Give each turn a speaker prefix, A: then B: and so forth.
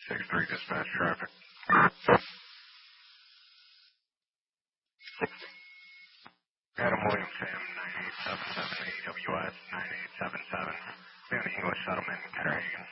A: 6-3 dispatch traffic. Adam Williams, Sam 9877 AWS 9877. Doing English settlement, Catterhagen.